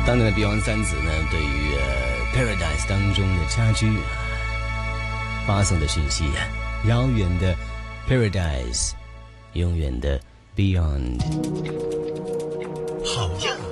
当年的 Beyond 三子呢，对于Paradise 当中的家居发送的讯息，遥远的 Paradise， 永远的 Beyond。 好样